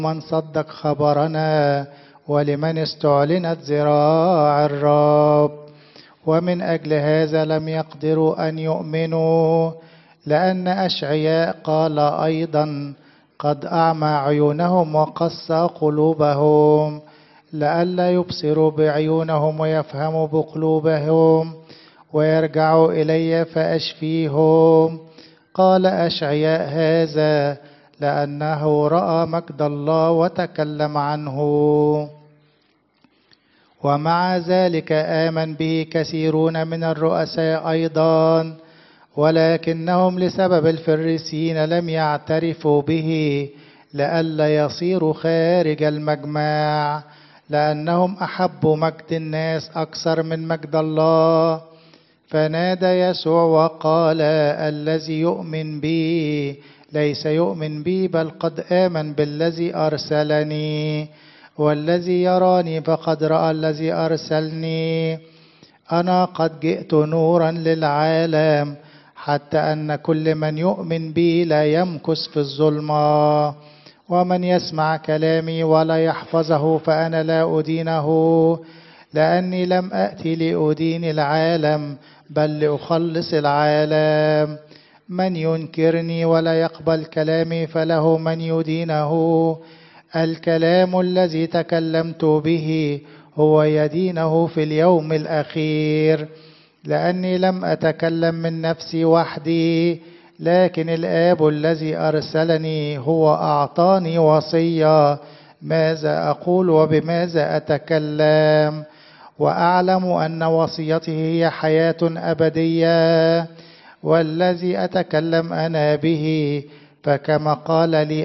من صدق خبرنا ولمن استعلنت ذراع الرب. ومن أجل هذا لم يقدروا أن يؤمنوا، لأن أشعياء قال أيضا: قد أعمى عيونهم وقسى قلوبهم، لئلا يبصروا بعيونهم ويفهموا بقلوبهم ويرجعوا إلي فأشفيهم. قال أشعياء هذا لأنه رأى مجد الله وتكلم عنه. ومع ذلك آمن به كثيرون من الرؤساء أيضا، ولكنهم لسبب الفريسيين لم يعترفوا به لئلا يصيروا خارج المجمع، لأنهم أحبوا مجد الناس أكثر من مجد الله. فنادى يسوع وقال: الذي يؤمن بي ليس يؤمن بي، بل قد آمن بالذي أرسلني، والذي يراني فقد رأى الذي أرسلني. أنا قد جئت نورا للعالم، حتى أن كل من يؤمن بي لا يمكث في الظلمة. ومن يسمع كلامي ولا يحفظه فأنا لا أدينه، لأني لم أأتي لأدين العالم بل لأخلص العالم. من ينكرني ولا يقبل كلامي فله من يدينه. الكلام الذي تكلمت به هو يدينه في اليوم الأخير، لأني لم أتكلم من نفسي وحدي، لكن الآب الذي أرسلني هو أعطاني وصية ماذا أقول وبماذا أتكلم. وأعلم أن وصيته هي حياة أبدية، والذي أتكلم أنا به فكما قال لي